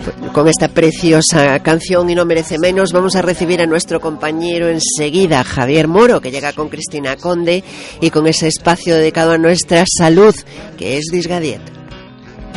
con esta preciosa canción Y no merece menos, vamos a recibir a nuestro compañero enseguida, Javier Moro, que llega con Cristina Conde y con ese espacio dedicado a nuestra salud, que es Disgadiet.